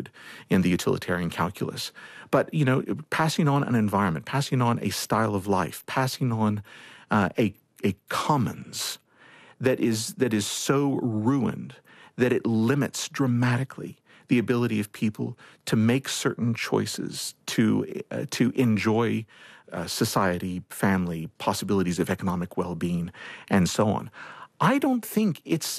included in the utilitarian calculus. But, passing on an environment, passing on a style of life, passing on a commons that is so ruined that it limits dramatically the ability of people to make certain choices, to enjoy society, family, possibilities of economic well-being, and so on. I don't think it's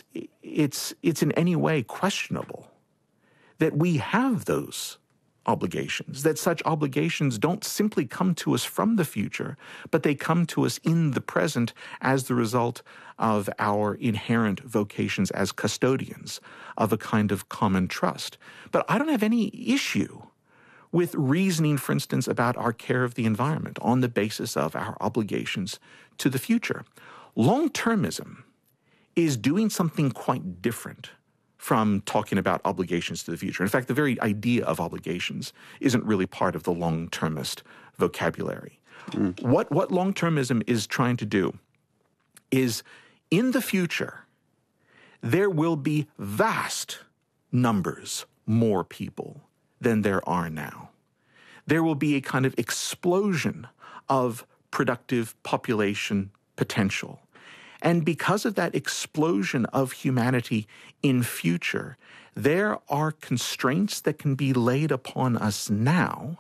in any way questionable that we have those obligations, that such obligations don't simply come to us from the future, but they come to us in the present as the result of our inherent vocations as custodians of a kind of common trust. But I don't have any issue with reasoning, for instance, about our care of the environment on the basis of our obligations to the future. Long-termism is doing something quite different from talking about obligations to the future. In fact, the very idea of obligations isn't really part of the long-termist vocabulary. What long-termism is trying to do is, in the future, there will be vast numbers more people than there are now. There will be a kind of explosion of productive population potential. And because of that explosion of humanity in future, there are constraints that can be laid upon us now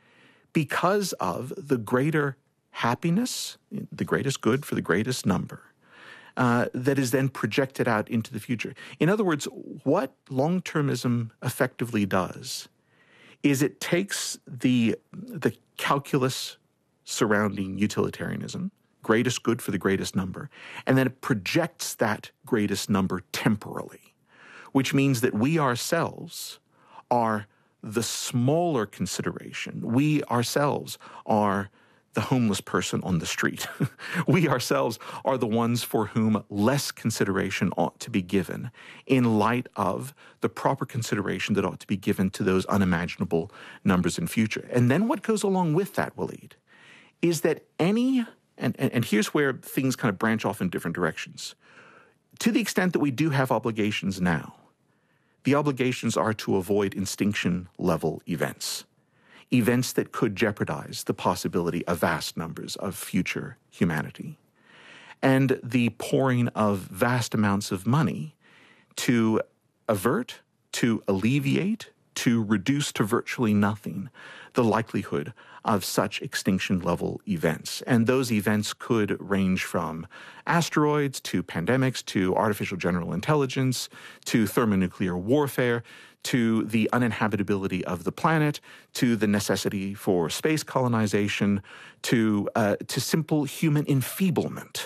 because of the greater happiness, the greatest good for the greatest number, that is then projected out into the future. In other words, what long-termism effectively does is it takes the calculus surrounding utilitarianism, greatest good for the greatest number, and then it projects that greatest number temporally, which means that we ourselves are the smaller consideration. We ourselves are the homeless person on the street. We ourselves are the ones for whom less consideration ought to be given in light of the proper consideration that ought to be given to those unimaginable numbers in future. And then what goes along with that, Waleed, is that and here's where things kind of branch off in different directions. To the extent that we do have obligations now, the obligations are to avoid extinction-level events that could jeopardize the possibility of vast numbers of future humanity, and the pouring of vast amounts of money to avert, to alleviate, to reduce to virtually nothing the likelihood of such extinction-level events. And those events could range from asteroids to pandemics to artificial general intelligence to thermonuclear warfare to the uninhabitability of the planet, to the necessity for space colonization, to simple human enfeeblement.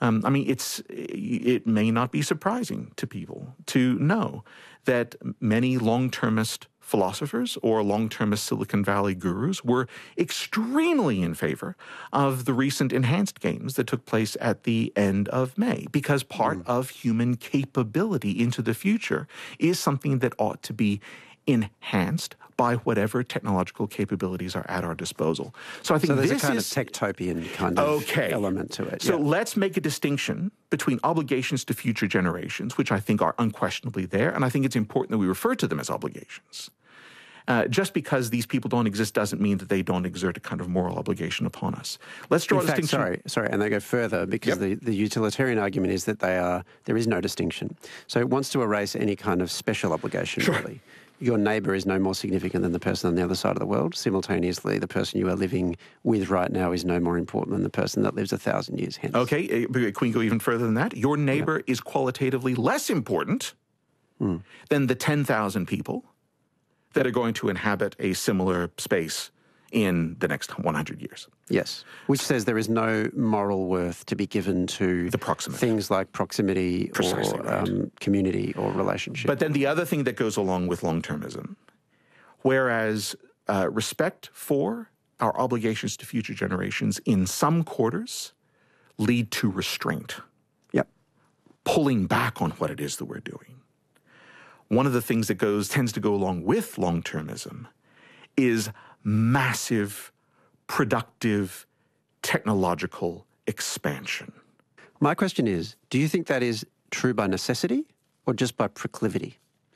It may not be surprising to people to know that many long-termist philosophers or long-termist Silicon Valley gurus were extremely in favor of the recent enhanced games that took place at the end of May, because part of human capability into the future is something that ought to be enhanced by whatever technological capabilities are at our disposal. So I think there's a kind of techtopian kind of element to it. So let's make a distinction between obligations to future generations, which I think are unquestionably there, and I think it's important that we refer to them as obligations. Just because these people don't exist doesn't mean that they don't exert a kind of moral obligation upon us. Let's draw a distinction. Sorry, and they go further because the utilitarian argument is that there is no distinction. So it wants to erase any kind of special obligation, really. Your neighbour is no more significant than the person on the other side of the world. Simultaneously, the person you are living with right now is no more important than the person that lives 1,000 years hence. Okay, can we go even further than that? Your neighbour is qualitatively less important than the 10,000 people that are going to inhabit a similar space in the next 100 years. Yes, which says there is no moral worth to be given to the proximity. Things like proximity or community or relationship. But then the other thing that goes along with long-termism, whereas respect for our obligations to future generations in some quarters lead to restraint. Pulling back on what it is that we're doing. One of the things that tends to go along with long-termism is massive, productive, technological expansion. My question is, do you think that is true by necessity or just by proclivity?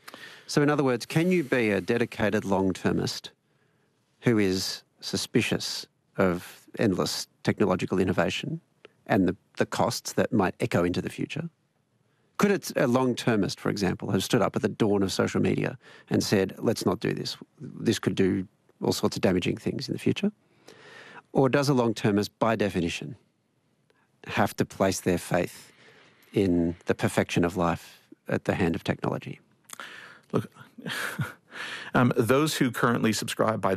So in other words, can you be a dedicated long-termist who is suspicious of endless technological innovation and the costs that might echo into the future? Could a long-termist, for example, have stood up at the dawn of social media and said, let's not do this. This could do all sorts of damaging things in the future? Or does a long-termist, by definition, have to place their faith in the perfection of life at the hand of technology? Look, those who currently subscribe by